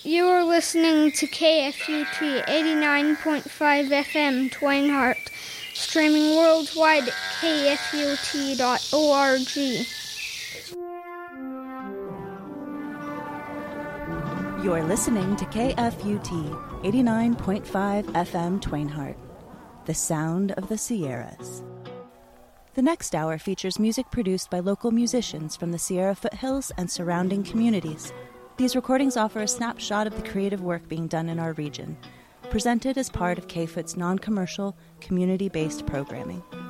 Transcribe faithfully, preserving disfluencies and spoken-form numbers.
You are listening to K F U T eighty-nine point five F M Twainhart, streaming worldwide at K F U T dot org. You are listening to K F U T eighty-nine point five F M Twainhart, the sound of the Sierras. The next hour features music produced by local musicians from the Sierra foothills and surrounding communities. These recordings offer a snapshot of the creative work being done in our region, presented as part of K F U T's non-commercial, community-based programming.